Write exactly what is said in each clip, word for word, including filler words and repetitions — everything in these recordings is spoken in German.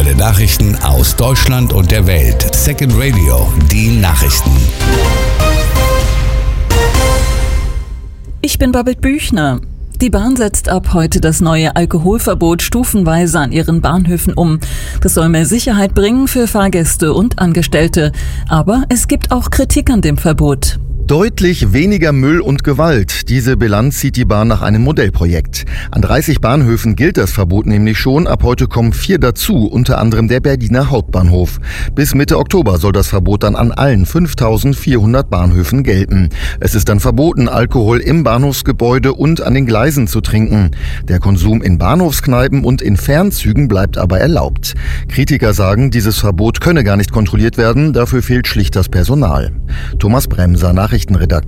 Aktuelle Nachrichten aus Deutschland und der Welt. Second Radio, die Nachrichten. Ich bin Babette Büchner. Die Bahn setzt ab heute das neue Alkoholverbot stufenweise an ihren Bahnhöfen um. Das soll mehr Sicherheit bringen für Fahrgäste und Angestellte. Aber es gibt auch Kritik an dem Verbot. Deutlich weniger Müll und Gewalt. Diese Bilanz zieht die Bahn nach einem Modellprojekt. An dreißig Bahnhöfen gilt das Verbot nämlich schon. Ab heute kommen vier dazu, unter anderem der Berliner Hauptbahnhof. Bis Mitte Oktober soll das Verbot dann an allen fünftausendvierhundert Bahnhöfen gelten. Es ist dann verboten, Alkohol im Bahnhofsgebäude und an den Gleisen zu trinken. Der Konsum in Bahnhofskneipen und in Fernzügen bleibt aber erlaubt. Kritiker sagen, dieses Verbot könne gar nicht kontrolliert werden. Dafür fehlt schlicht das Personal. Thomas Bremser, Nachrichtenredaktion.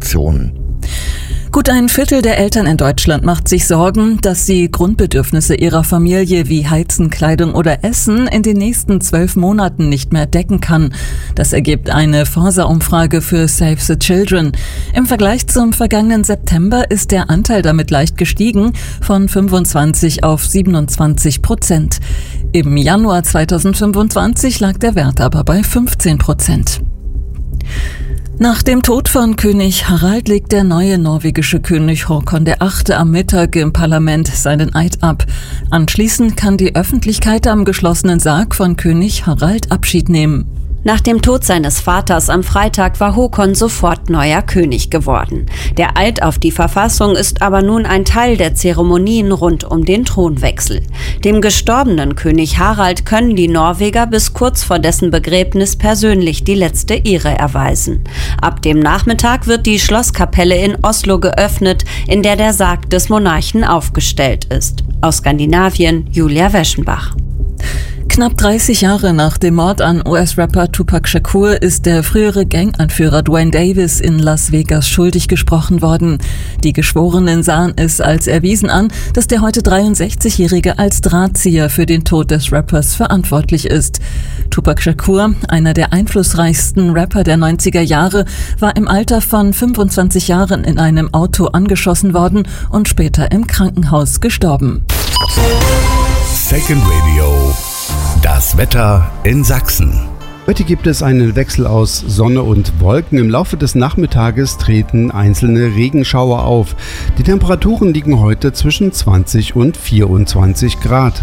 Gut ein Viertel der Eltern in Deutschland macht sich Sorgen, dass sie Grundbedürfnisse ihrer Familie wie Heizen, Kleidung oder Essen in den nächsten zwölf Monaten nicht mehr decken kann. Das ergibt eine Forsa-Umfrage für Save the Children. Im Vergleich zum vergangenen September ist der Anteil damit leicht gestiegen, von fünfundzwanzig auf siebenundzwanzig Prozent. Im Januar zweitausendfünfundzwanzig lag der Wert aber bei fünfzehn Prozent. Nach dem Tod von König Harald legt der neue norwegische König Håkon der Achte am Mittag im Parlament seinen Eid ab. Anschließend kann die Öffentlichkeit am geschlossenen Sarg von König Harald Abschied nehmen. Nach dem Tod seines Vaters am Freitag war Håkon sofort neuer König geworden. Der Eid auf die Verfassung ist aber nun ein Teil der Zeremonien rund um den Thronwechsel. Dem gestorbenen König Harald können die Norweger bis kurz vor dessen Begräbnis persönlich die letzte Ehre erweisen. Ab dem Nachmittag wird die Schlosskapelle in Oslo geöffnet, in der der Sarg des Monarchen aufgestellt ist. Aus Skandinavien, Julia Weschenbach. Knapp dreißig Jahre nach dem Mord an U S-Rapper Tupac Shakur ist der frühere Ganganführer Duane Davis in Las Vegas schuldig gesprochen worden. Die Geschworenen sahen es als erwiesen an, dass der heute dreiundsechzigjährige als Drahtzieher für den Tod des Rappers verantwortlich ist. Tupac Shakur, einer der einflussreichsten Rapper der neunziger Jahre, war im Alter von fünfundzwanzig Jahren in einem Auto angeschossen worden und später im Krankenhaus gestorben. Second Radio. Das Wetter in Sachsen. Heute gibt es einen Wechsel aus Sonne und Wolken. Im Laufe des Nachmittages treten einzelne Regenschauer auf. Die Temperaturen liegen heute zwischen zwanzig und vierundzwanzig Grad.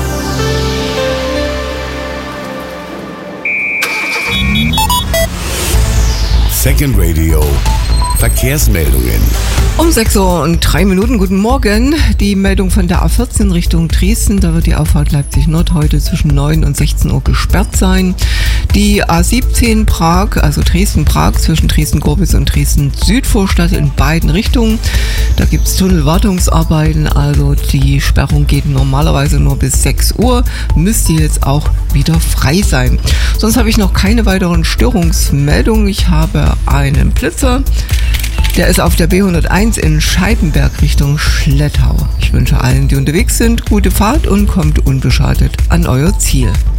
Second Radio. Verkehrsmeldungen. Um sechs Uhr und drei Minuten, guten Morgen. Die Meldung von der A vierzehn Richtung Dresden. Da wird die Auffahrt Leipzig-Nord heute zwischen neun und sechzehn Uhr gesperrt sein. Die A siebzehn Prag, also Dresden-Prag, zwischen Dresden-Gorbis und Dresden-Südvorstadt in beiden Richtungen. Da gibt es Tunnelwartungsarbeiten, also die Sperrung geht normalerweise nur bis sechs Uhr. Müsste jetzt auch wieder frei sein. Sonst habe ich noch keine weiteren Störungsmeldungen. Ich habe einen Blitzer. Der ist auf der B hunderteins in Scheibenberg Richtung Schlettau. Ich wünsche allen, die unterwegs sind, gute Fahrt und kommt unbeschadet an euer Ziel.